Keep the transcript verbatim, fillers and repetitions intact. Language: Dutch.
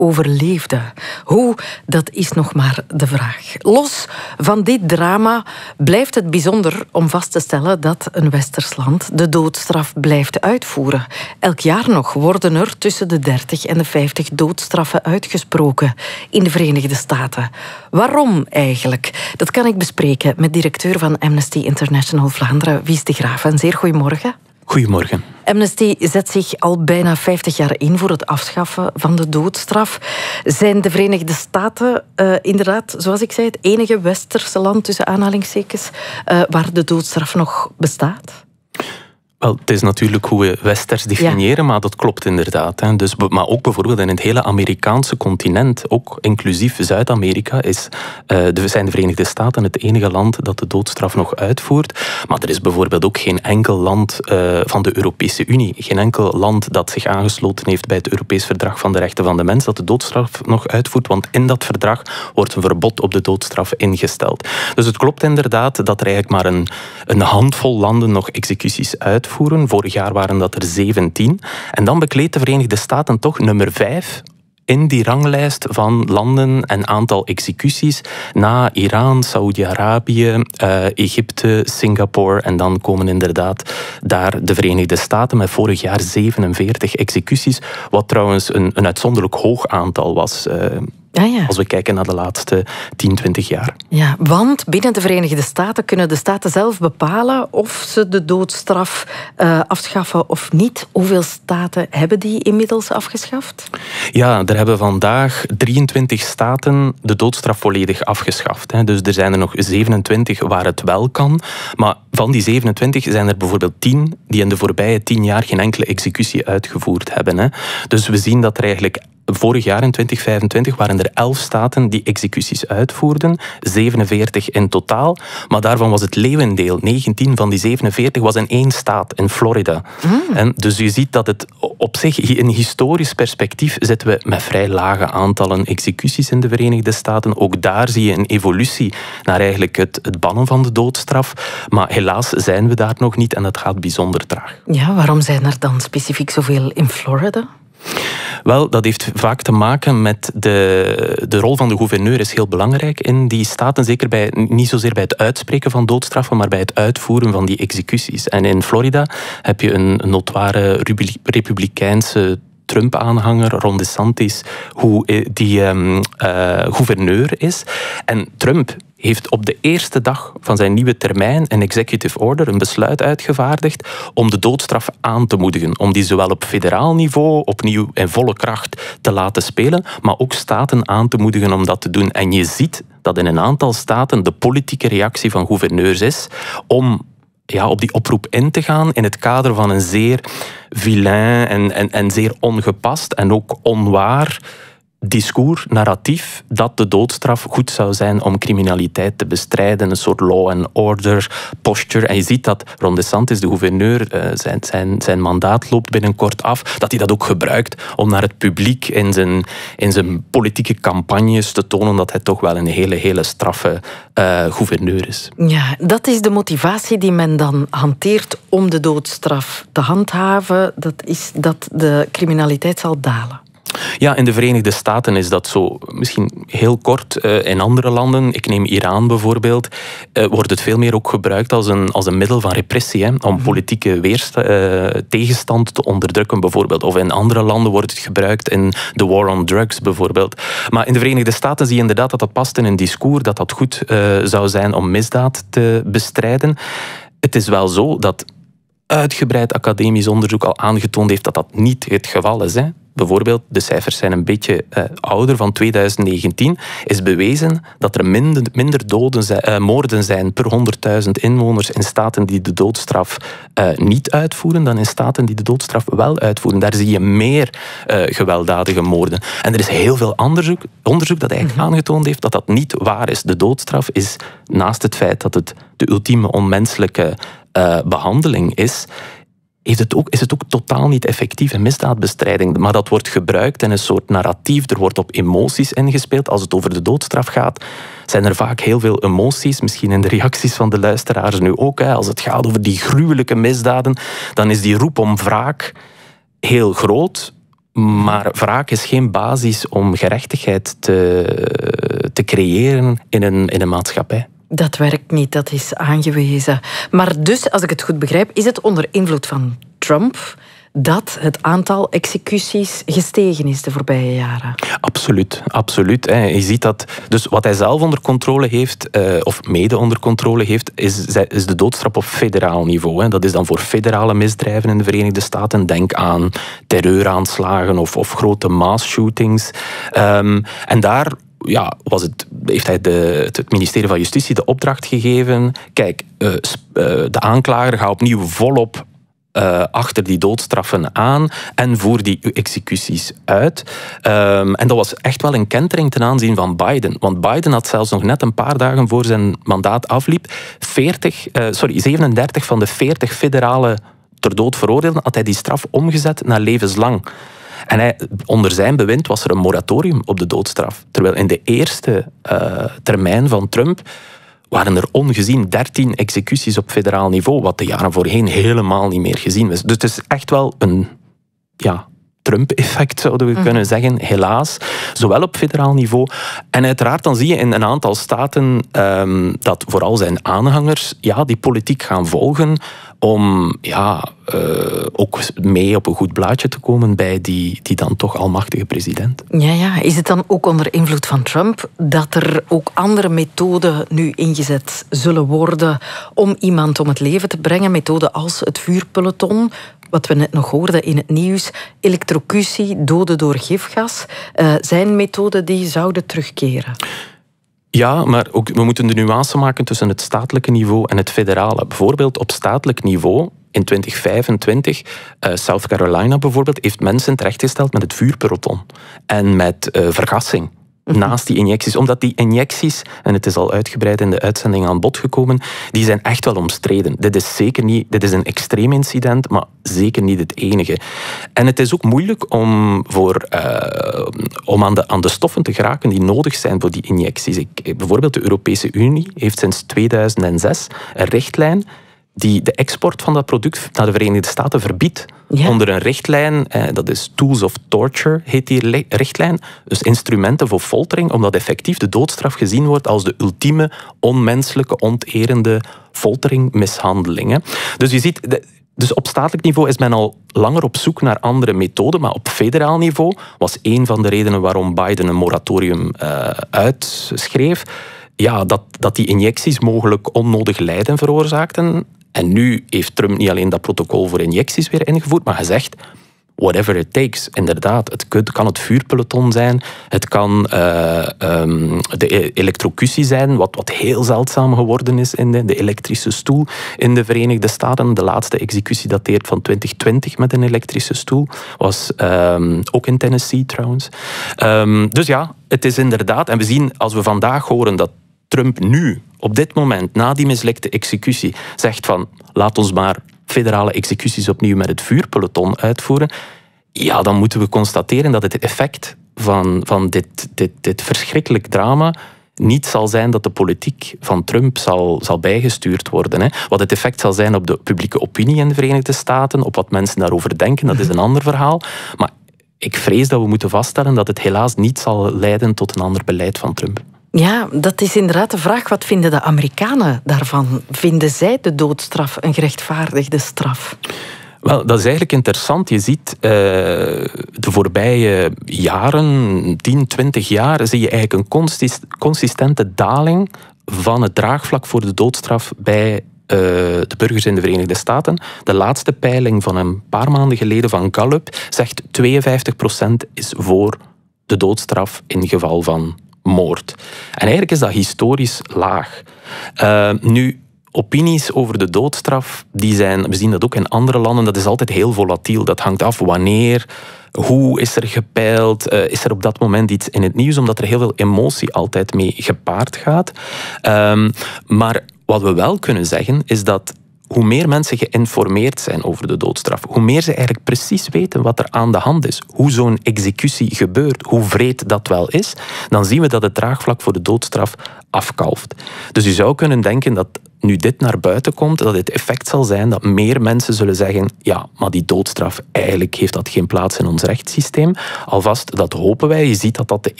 overleefde. Hoe, dat is nog maar de vraag. Los van dit drama blijft het bijzonder om vast te stellen dat een westers land de doodstraf blijft uitvoeren. Elk jaar nog worden er tussen de dertig en de vijftig doodstraffen uitgesproken in de Verenigde Staten. Waarom eigenlijk? Dat kan ik bespreken met directeur van Amnesty International Vlaanderen, Wies de Graaf. Een zeer goedemorgen. Goedemorgen. Amnesty zet zich al bijna vijftig jaar in voor het afschaffen van de doodstraf. Zijn de Verenigde Staten uh, inderdaad, zoals ik zei, het enige westerse land tussen aanhalingstekens uh, waar de doodstraf nog bestaat? Wel, het is natuurlijk hoe we westers definiëren, ja. Maar dat klopt inderdaad. Hè. Dus, maar ook bijvoorbeeld in het hele Amerikaanse continent, ook inclusief Zuid-Amerika, is, uh, de, zijn de Verenigde Staten het enige land dat de doodstraf nog uitvoert. Maar er is bijvoorbeeld ook geen enkel land uh, van de Europese Unie, geen enkel land dat zich aangesloten heeft bij het Europees Verdrag van de Rechten van de Mens, dat de doodstraf nog uitvoert, want in dat verdrag wordt een verbod op de doodstraf ingesteld. Dus het klopt inderdaad dat er eigenlijk maar een, een handvol landen nog executies uitvoeren. Vorig jaar waren dat er zeventien. En dan bekleedt de Verenigde Staten toch nummer vijf in die ranglijst van landen en aantal executies na Iran, Saoedi-Arabië, uh, Egypte, Singapore en dan komen inderdaad daar de Verenigde Staten met vorig jaar zevenenveertig executies, wat trouwens een, een uitzonderlijk hoog aantal was. Uh, Ah, ja. Als we kijken naar de laatste tien, twintig jaar. Ja, want binnen de Verenigde Staten kunnen de staten zelf bepalen of ze de doodstraf uh, afschaffen of niet. Hoeveel staten hebben die inmiddels afgeschaft? Ja, er hebben vandaag drieëntwintig staten de doodstraf volledig afgeschaft. Hè. Dus er zijn er nog zevenentwintig waar het wel kan. Maar van die zevenentwintig zijn er bijvoorbeeld tien die in de voorbije tien jaar geen enkele executie uitgevoerd hebben. Hè. Dus we zien dat er eigenlijk vorig jaar in twintig vijfentwintig waren er elf staten die executies uitvoerden, zevenenveertig in totaal. Maar daarvan was het leeuwendeel, negentien van die zevenenveertig, was in één staat, in Florida. Mm. En dus je ziet dat het op zich, in historisch perspectief, zitten we met vrij lage aantallen executies in de Verenigde Staten. Ook daar zie je een evolutie naar eigenlijk het, het bannen van de doodstraf. Maar helaas zijn we daar nog niet en dat gaat bijzonder traag. Ja, waarom zijn er dan specifiek zoveel in Florida? Wel, dat heeft vaak te maken met de, de rol van de gouverneur is heel belangrijk in die staten. Zeker bij, niet zozeer bij het uitspreken van doodstraffen, maar bij het uitvoeren van die executies. En in Florida heb je een notoire republikeinse Trump-aanhanger, Ron DeSantis, hoe die um, uh, gouverneur is. En Trump heeft op de eerste dag van zijn nieuwe termijn een executive order, een besluit uitgevaardigd om de doodstraf aan te moedigen. Om die zowel op federaal niveau opnieuw in volle kracht te laten spelen, maar ook staten aan te moedigen om dat te doen. En je ziet dat in een aantal staten de politieke reactie van gouverneurs is om ja, op die oproep in te gaan in het kader van een zeer vilain en, en, en zeer ongepast en ook onwaar discours, narratief, dat de doodstraf goed zou zijn om criminaliteit te bestrijden. Een soort law and order posture. En je ziet dat Ron DeSantis, de gouverneur, uh, zijn, zijn, zijn mandaat loopt binnenkort af, dat hij dat ook gebruikt om naar het publiek in zijn, in zijn politieke campagnes te tonen dat hij toch wel een hele, hele straffe uh, gouverneur is. Ja, dat is de motivatie die men dan hanteert om de doodstraf te handhaven. Dat is dat de criminaliteit zal dalen. Ja, in de Verenigde Staten is dat zo. Misschien heel kort. Uh, in andere landen, ik neem Iran bijvoorbeeld, uh, wordt het veel meer ook gebruikt als een, als een middel van repressie, hè, om politieke weersta- uh, tegenstand te onderdrukken bijvoorbeeld. Of in andere landen wordt het gebruikt in de war on drugs bijvoorbeeld. Maar in de Verenigde Staten zie je inderdaad dat dat past in een discours, dat dat goed uh, zou zijn om misdaad te bestrijden. Het is wel zo dat uitgebreid academisch onderzoek al aangetoond heeft dat dat niet het geval is, hè. Bijvoorbeeld, de cijfers zijn een beetje uh, ouder, van twintig negentien, is bewezen dat er minder, minder doden zijn, uh, moorden zijn per honderdduizend inwoners in staten die de doodstraf uh, niet uitvoeren dan in staten die de doodstraf wel uitvoeren. Daar zie je meer uh, gewelddadige moorden. En er is heel veel onderzoek, onderzoek dat eigenlijk mm-hmm. aangetoond heeft dat dat niet waar is. De doodstraf is, naast het feit dat het de ultieme onmenselijke uh, behandeling is, Heeft het ook, is het ook totaal niet effectief in misdaadbestrijding. Maar dat wordt gebruikt in een soort narratief. Er wordt op emoties ingespeeld. Als het over de doodstraf gaat, zijn er vaak heel veel emoties. Misschien in de reacties van de luisteraars nu ook. Hè. Als het gaat over die gruwelijke misdaden, dan is die roep om wraak heel groot. Maar wraak is geen basis om gerechtigheid te, te creëren in een, in een maatschappij. Dat werkt niet, dat is aangewezen. Maar dus, als ik het goed begrijp, is het onder invloed van Trump dat het aantal executies gestegen is de voorbije jaren? Absoluut, absoluut. Hè. Je ziet dat. Dus wat hij zelf onder controle heeft, uh, of mede onder controle heeft, is, is de doodstraf op federaal niveau. Hè. Dat is dan voor federale misdrijven in de Verenigde Staten. Denk aan terreuraanslagen of, of grote mass-shootings. Um, en daar ja, was het, heeft hij de, het ministerie van Justitie de opdracht gegeven. Kijk, uh, uh, de aanklager gaat opnieuw volop Uh, achter die doodstraffen aan en voer die executies uit. Um, en dat was echt wel een kentering ten aanzien van Biden. Want Biden had zelfs nog net een paar dagen voor zijn mandaat afliep veertig, uh, sorry, zevenendertig van de veertig federale ter dood veroordeelden had hij die straf omgezet naar levenslang. En hij, onder zijn bewind was er een moratorium op de doodstraf. Terwijl in de eerste uh, termijn van Trump waren er ongezien dertien executies op federaal niveau, wat de jaren voorheen helemaal niet meer gezien was. Dus het is echt wel een ja, Trump-effect, zouden we mm. kunnen zeggen, helaas. Zowel op federaal niveau. En uiteraard dan zie je in een aantal staten um, dat vooral zijn aanhangers ja, die politiek gaan volgen om ja, uh, ook mee op een goed blaadje te komen bij die, die dan toch almachtige president. Ja, ja. Is het dan ook onder invloed van Trump dat er ook andere methoden nu ingezet zullen worden om iemand om het leven te brengen? Methoden als het vuurpeloton, wat we net nog hoorden in het nieuws, elektrocutie, doden door gifgas, uh, zijn methoden die zouden terugkeren. Ja, maar ook, we moeten de nuance maken tussen het statelijke niveau en het federale. Bijvoorbeeld op statelijk niveau in twintig vijfentwintig, uh, South Carolina bijvoorbeeld, heeft mensen terechtgesteld met het vuurpeloton en met uh, vergassing. Naast die injecties. Omdat die injecties, en het is al uitgebreid in de uitzending aan bod gekomen, die zijn echt wel omstreden. Dit is zeker niet, dit is een extreem incident, maar zeker niet het enige. En het is ook moeilijk om, voor, uh, om aan, de, aan de stoffen te geraken die nodig zijn voor die injecties. Ik, bijvoorbeeld de Europese Unie heeft sinds tweeduizend zes een richtlijn die de export van dat product naar de Verenigde Staten verbiedt. Ja. Onder een richtlijn, eh, dat is Tools of Torture, heet die richtlijn. Dus instrumenten voor foltering, omdat effectief de doodstraf gezien wordt als de ultieme, onmenselijke, onterende foltering, mishandeling. Hè. Dus je ziet, de, dus op statelijk niveau is men al langer op zoek naar andere methoden, maar op federaal niveau was een van de redenen waarom Biden een moratorium uh, uitschreef, ja, dat, dat die injecties mogelijk onnodig lijden veroorzaakten. En nu heeft Trump niet alleen dat protocol voor injecties weer ingevoerd, maar gezegd, whatever it takes. Inderdaad, het kan het vuurpeloton zijn, het kan uh, um, de elektrocutie zijn, wat, wat heel zeldzaam geworden is in de, de elektrische stoel in de Verenigde Staten. De laatste executie dateert van twintig twintig met een elektrische stoel. Was um, ook in Tennessee trouwens. Um, dus ja, het is inderdaad, en we zien als we vandaag horen dat Trump nu, op dit moment, na die mislukte executie, zegt van laat ons maar federale executies opnieuw met het vuurpeloton uitvoeren, ja, dan moeten we constateren dat het effect van, van dit, dit, dit verschrikkelijk drama niet zal zijn dat de politiek van Trump zal, zal bijgestuurd worden. Hè. Wat het effect zal zijn op de publieke opinie in de Verenigde Staten, op wat mensen daarover denken, dat is een ander verhaal. Maar ik vrees dat we moeten vaststellen dat het helaas niet zal leiden tot een ander beleid van Trump. Ja, dat is inderdaad de vraag. Wat vinden de Amerikanen daarvan? Vinden zij de doodstraf een gerechtvaardigde straf? Wel, dat is eigenlijk interessant. Je ziet uh, de voorbije jaren, tien, twintig jaar, zie je eigenlijk een consist- consistente daling van het draagvlak voor de doodstraf bij uh, de burgers in de Verenigde Staten. De laatste peiling van een paar maanden geleden van Gallup zegt tweeënvijftig procent is voor de doodstraf in geval van moord. En eigenlijk is dat historisch laag. Uh, nu, opinies over de doodstraf, die zijn, we zien dat ook in andere landen, dat is altijd heel volatiel. Dat hangt af wanneer, hoe is er gepeild, uh, is er op dat moment iets in het nieuws, omdat er heel veel emotie altijd mee gepaard gaat. Um, maar wat we wel kunnen zeggen, is dat hoe meer mensen geïnformeerd zijn over de doodstraf, hoe meer ze eigenlijk precies weten wat er aan de hand is, hoe zo'n executie gebeurt, hoe wreed dat wel is, dan zien we dat het draagvlak voor de doodstraf afkalft. Dus je zou kunnen denken dat nu dit naar buiten komt, dat het effect zal zijn dat meer mensen zullen zeggen, ja, maar die doodstraf, eigenlijk heeft dat geen plaats in ons rechtssysteem. Alvast, dat hopen wij. Je ziet dat dat de